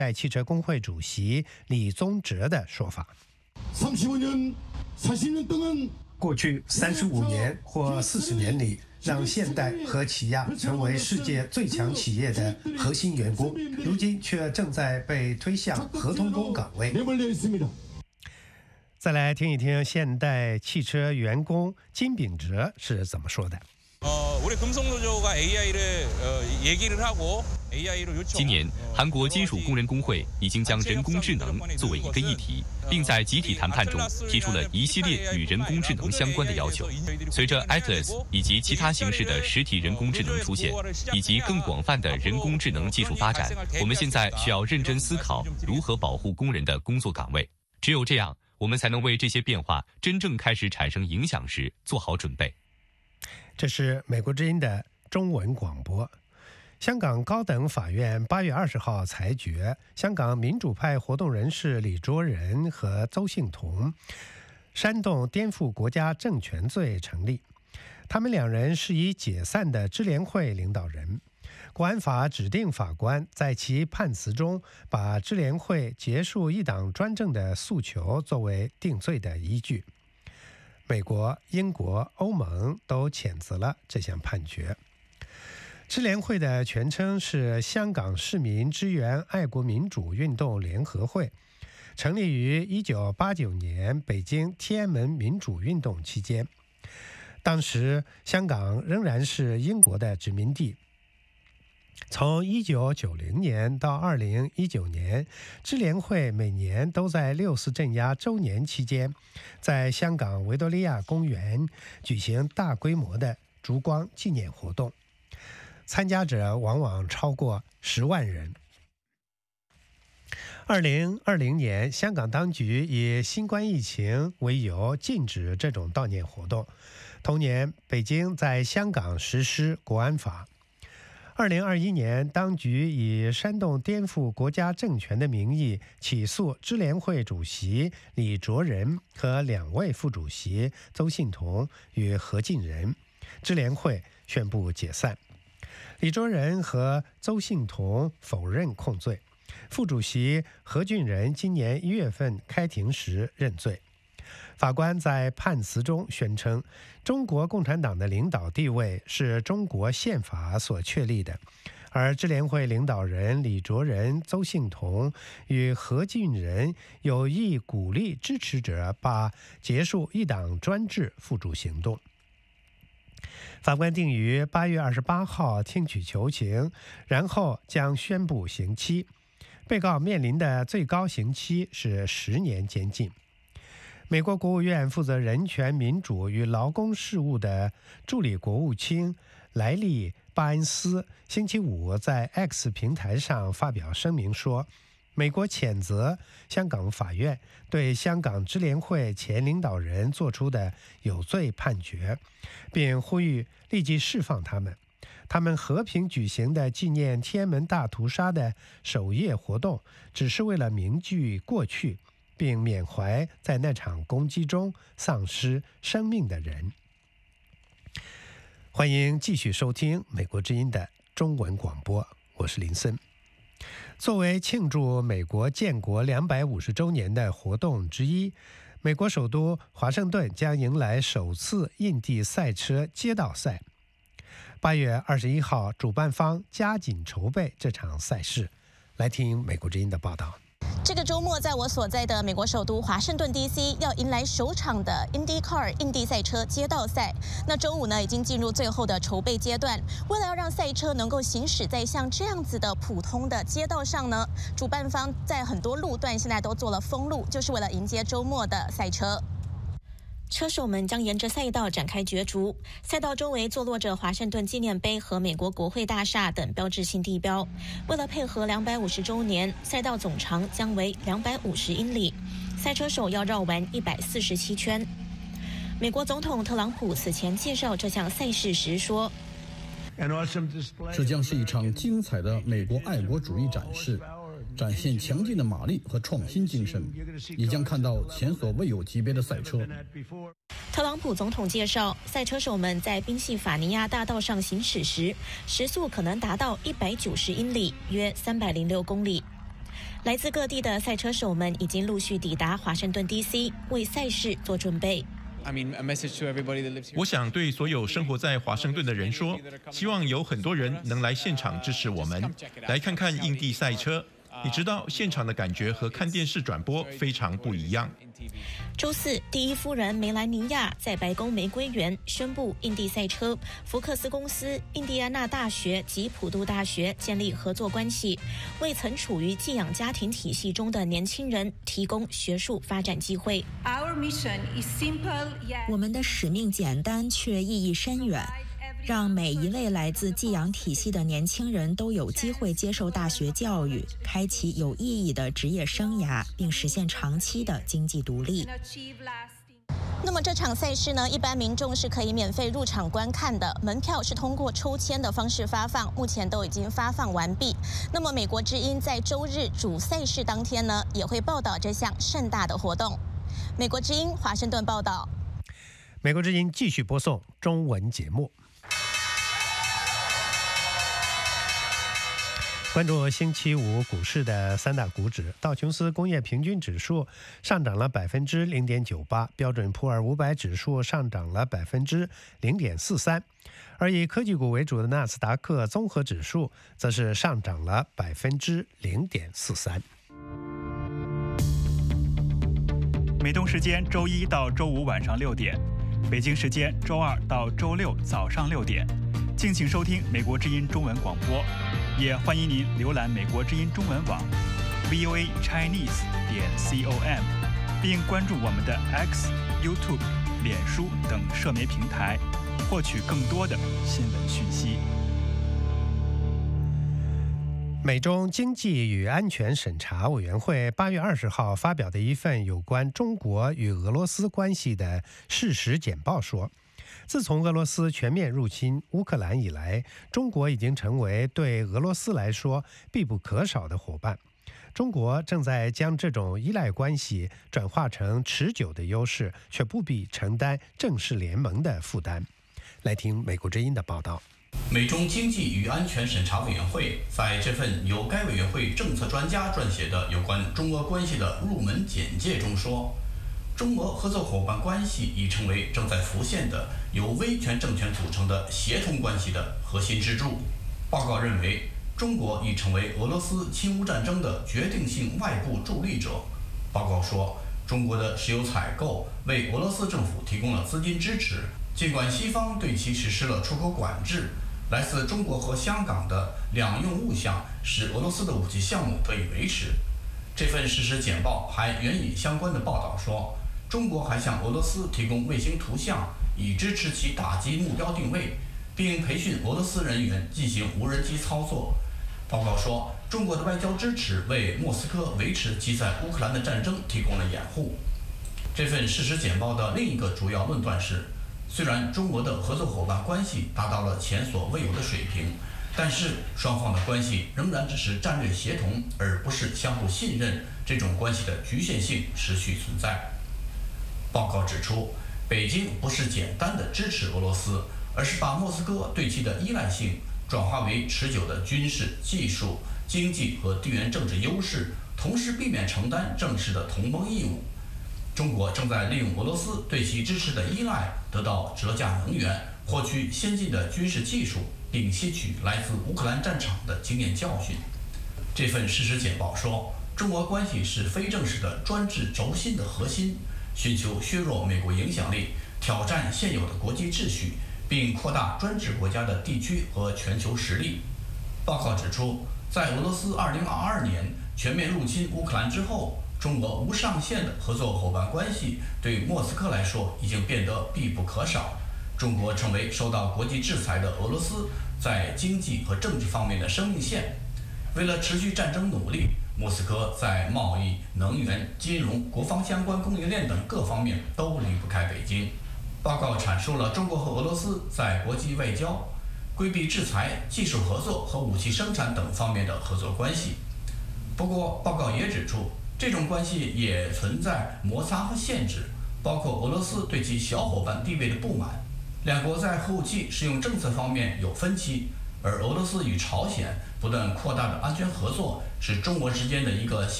代汽车工会主席李宗哲的说法。 35年、40年동안 过去35年或40年里，让现代和起亚成为世界最强企业的核心员工，如今却正在被推向合同工岗位。再来听一听现代汽车员工金秉哲是怎么说的。 今年，韩国金属工人工会已经将人工智能作为一个议题，并在集体谈判中提出了一系列与人工智能相关的要求。随着 Atlas 以及其他形式的实体人工智能出现，以及更广泛的人工智能技术发展，我们现在需要认真思考如何保护工人的工作岗位。只有这样，我们才能为这些变化真正开始产生影响时做好准备。 这是美国之音的中文广播。香港高等法院8月20号裁决，香港民主派活动人士李卓人和邹幸彤煽动颠覆国家政权罪成立。他们两人是已解散的支联会领导人。国安法指定法官在其判词中把支联会结束一党专政的诉求作为定罪的依据。美国、英国、欧盟都谴责了这项判决。支联会的全称是香港市民支援爱国民主运动联合会，成立于1989年北京天安门民主运动期间。当时香港仍然是英国的殖民地。从1990年到2019年，支联会每年都在6四镇压周年期间，在香港维多利亚公园举行大规模的烛光纪念活动，参加者往往超过10万人。2020年，香港当局以新冠疫情为由禁止这种悼念活动。同年，北京在香港实施国安法。2021年，当局以煽动颠覆国家政权的名义起诉支联会主席李卓人和2位副主席邹幸彤与何敬仁，支联会宣布解散。李卓人和邹幸彤否认控罪，副主席何俊仁今年1月份开庭时认罪。法官在判词中宣称，中国共产党的领导地位是中国宪法所确立的，而支联会领导人李卓人、邹幸彤与何俊仁有意鼓励支持者把结束一党专制付诸行动。法官定于8月28号听取求情，然后将宣布刑期。被告面临的最高刑期是10年监禁。美国国务院负责人权、民主与劳工事务的助理国务卿莱利·巴恩斯星期五在 X 平台上发表声明说，美国谴责香港法院对香港支联会前领导人做出的有罪判决，并呼吁立即释放他们。他们和平举行的纪念天安门大屠杀的首夜活动，只是为了铭记过去，并缅怀在那场攻击中丧失生命的人。欢迎继续收听美国之音的中文广播，我是林森。作为庆祝美国建国250周年的活动之一，美国首都华盛顿将迎来首次印地赛车街道赛。8月21号，主办方加紧筹备这场赛事。来听美国之音的报道。 这个周末，在我所在的美国首都华盛顿 DC 要迎来首场的 IndyCar 印地赛车街道赛。那周五呢，已经进入最后的筹备阶段。为了要让赛车能够行驶在像这样子的普通的街道上呢，主办方在很多路段现在都做了封路，就是为了迎接周末的赛车。车手们将沿着赛道展开角逐，赛道周围坐落着华盛顿纪念碑和美国国会大厦等标志性地标。为了配合250周年，赛道总长将为250英里，赛车手要绕完147圈。美国总统特朗普此前介绍这项赛事时说， 这将是一场精彩的美国爱国主义展示，展现强劲的马力和创新精神，也将看到前所未有级别的赛车。 特朗普总统介绍，赛车手们在宾夕法尼亚大道上行驶时，时速可能达到190英里，约306公里。 来自各地的赛车手们已经陆续抵达华盛顿 DC， 为赛事做准备。 我想对所有生活在华盛顿的人说，希望有很多人能来现场支持我们，来看看印地赛车。你知道，现场的感觉和看电视转播非常不一样。 周四，第一夫人梅兰妮亚在白宫玫瑰园宣布，印地赛车、福克斯公司、印第安纳大学及普渡大学建立合作关系，为曾处于寄养家庭体系中的年轻人提供学术发展机会。 我们的使命简单却意义深远，让每一位来自寄养体系的年轻人都有机会接受大学教育，开启有意义的职业生涯，并实现长期的经济独立。 那么这场赛事呢，一般民众是可以免费入场观看的，门票是通过抽签的方式发放，目前都已经发放完毕。那么美国之音在周日主赛事当天呢，也会报道这项盛大的活动。美国之音华盛顿报道。 美国之音继续播送中文节目。关注星期五股市的三大股指，道琼斯工业平均指数上涨了 0.98%， 标准普尔500指数上涨了 0.43%， 而以科技股为主的纳斯达克综合指数则是上涨了 0.43%。 美东时间周一到周五晚上6点，北京时间周二到周六早上6点，敬请收听美国之音中文广播，也欢迎您浏览美国之音中文网 voachinese.com， 并关注我们的 X、YouTube、脸书等社媒平台，获取更多的新闻讯息。 美中经济与安全审查委员会8月20号发表的一份有关中国与俄罗斯关系的事实简报说，自从俄罗斯全面入侵乌克兰以来，中国已经成为对俄罗斯来说必不可少的伙伴。中国正在将这种依赖关系转化成持久的优势，却不必承担正式联盟的负担。来听美国之音的报道。 美中经济与安全审查委员会在这份由该委员会政策专家撰写的有关中俄关系的入门简介中说，中俄合作伙伴关系已成为正在浮现的由威权政权组成的协同关系的核心支柱。报告认为，中国已成为俄罗斯侵乌战争的决定性外部助力者。报告说，中国的石油采购为俄罗斯政府提供了资金支持，尽管西方对其实施了出口管制。来自中国和香港的两用物项使俄罗斯的武器项目得以维持。这份事实简报还援引相关的报道说，中国还向俄罗斯提供卫星图像，以支持其打击目标定位，并培训俄罗斯人员进行无人机操作。报告说，中国的外交支持为莫斯科维持其在乌克兰的战争提供了掩护。这份事实简报的另一个主要论断是，虽然中俄的合作伙伴关系达到了前所未有的水平，但是双方的关系仍然只是战略协同，而不是相互信任。这种关系的局限性持续存在。报告指出，北京不是简单的支持俄罗斯，而是把莫斯科对其的依赖性转化为持久的军事、技术、经济和地缘政治优势，同时避免承担正式的同盟义务。中国正在利用俄罗斯对其支持的依赖，得到折价能源，获取先进的军事技术，并吸取来自乌克兰战场的经验教训。这份事实简报说，中俄关系是非正式的专制轴心的核心，寻求削弱美国影响力，挑战现有的国际秩序，并扩大专制国家的地区和全球实力。报告指出，在俄罗斯2022年全面入侵乌克兰之后，中俄无上限的合作伙伴关系对莫斯科来说已经变得必不可少。中国成为受到国际制裁的俄罗斯在经济和政治方面的生命线。为了持续战争努力，莫斯科在贸易、能源、金融、国防相关供应链等各方面都离不开北京。报告阐述了中国和俄罗斯在国际外交、规避制裁、技术合作和武器生产等方面的合作关系。不过，报告也指出，这种关系也存在摩擦和限制，包括俄罗斯对其小伙伴地位的不满。两国在核武器使用政策方面有分歧，而俄罗斯与朝鲜不断扩大的安全合作是中俄之间的一个